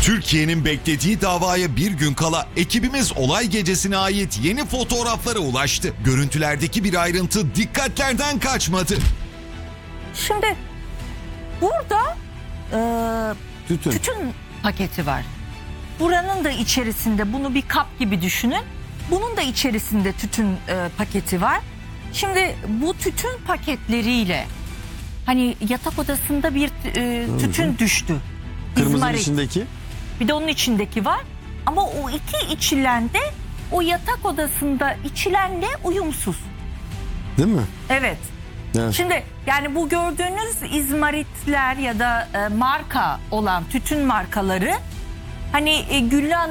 Türkiye'nin beklediği davaya bir gün kala ekibimiz olay gecesine ait yeni fotoğraflara ulaştı. Görüntülerdeki bir ayrıntı dikkatlerden kaçmadı. Şimdi burada Tütün. tütün paketi var. Buranın da içerisinde, bunu bir kap gibi düşünün. Bunun da içerisinde tütün paketi var. Şimdi bu tütün paketleriyle hani yatak odasında bir tütün düştü. Kırmızının İzmarit. içindeki. Bir de onun içindeki var. Ama o iki içilen de o yatak odasında içilenle uyumsuz. Değil mi? Evet. Evet. Şimdi yani bu gördüğünüz izmaritler ya da marka olan tütün markaları hani Güllü